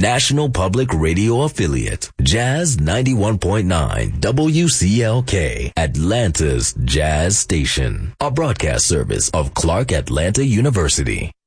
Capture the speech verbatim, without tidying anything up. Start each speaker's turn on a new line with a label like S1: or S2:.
S1: National Public Radio affiliate, Jazz ninety-one point nine W C L K, Atlanta's Jazz Station, a broadcast service of Clark Atlanta University.